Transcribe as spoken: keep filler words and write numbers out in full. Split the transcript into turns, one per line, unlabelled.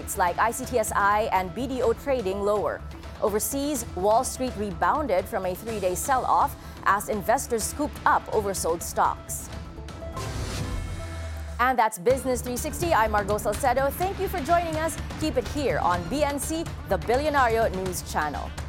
stocks like I C T S I and B D O trading lower. Overseas, Wall Street rebounded from a three-day sell-off as investors scooped up oversold stocks. And that's Business three sixty. I'm Margot Salcedo. Thank you for joining us. Keep it here on B N C, the Billionario News Channel.